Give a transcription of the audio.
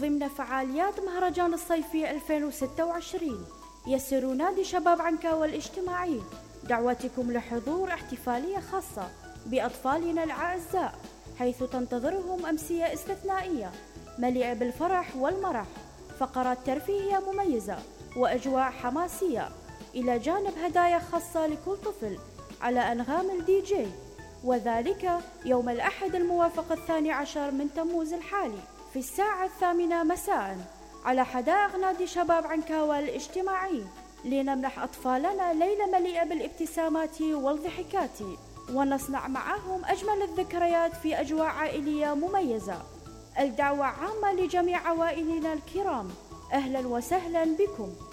ضمن فعاليات مهرجان الصيفي 2026 يسر نادي شباب عنكاوة الاجتماعي دعوتكم لحضور احتفالية خاصة بأطفالنا الأعزاء، حيث تنتظرهم أمسية استثنائية مليئة بالفرح والمرح، فقرات ترفيهية مميزة وأجواء حماسية، إلى جانب هدايا خاصة لكل طفل على أنغام الدي جي، وذلك يوم الأحد الموافق 12 من تموز الحالي في الساعة 8 مساء على حدائق نادي شباب عنكاوة الاجتماعي، لنمنح أطفالنا ليلة مليئة بالابتسامات والضحكات، ونصنع معهم أجمل الذكريات في أجواء عائلية مميزة. الدعوة عامة لجميع عوائلنا الكرام، أهلا وسهلا بكم.